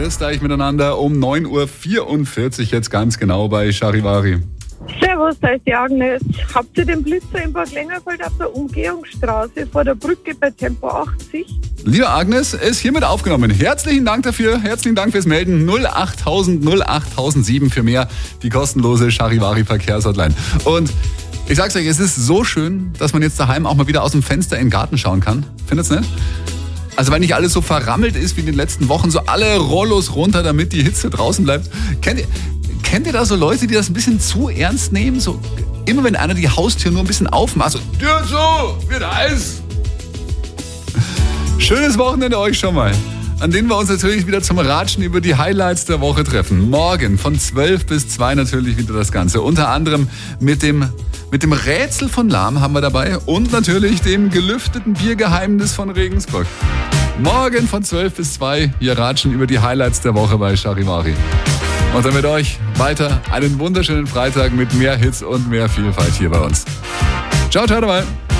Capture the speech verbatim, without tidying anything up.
grüßt euch miteinander um neun Uhr vierundvierzig jetzt ganz genau bei Charivari. Servus, da ist die Agnes. Habt ihr den Blitzer in Burg Längerfeld auf der Umgehungsstraße vor der Brücke bei Tempo achtzig? Liebe Agnes, ist hiermit aufgenommen. Herzlichen Dank dafür, herzlichen Dank fürs Melden. null achttausend null achttausendsieben für mehr, die kostenlose Charivari Verkehrshotline. Und ich sag's euch, es ist so schön, dass man jetzt daheim auch mal wieder aus dem Fenster in den Garten schauen kann. Findet's nicht? Also weil nicht alles so verrammelt ist wie in den letzten Wochen, so alle Rollos runter, damit die Hitze draußen bleibt. Kennt ihr, kennt ihr da so Leute, die das ein bisschen zu ernst nehmen? So immer wenn einer die Haustür nur ein bisschen aufmacht, so Tür zu, wird heiß. Schönes Wochenende euch schon mal, an denen wir uns natürlich wieder zum Ratschen über die Highlights der Woche treffen. Morgen von zwölf bis zwei natürlich wieder das Ganze. Unter anderem mit dem, mit dem Rätsel von Lahm haben wir dabei und natürlich dem gelüfteten Biergeheimnis von Regensburg. Morgen von zwölf bis zwei, wir ratschen über die Highlights der Woche bei Charivari. Und dann mit euch weiter einen wunderschönen Freitag mit mehr Hits und mehr Vielfalt hier bei uns. Ciao, ciao dabei.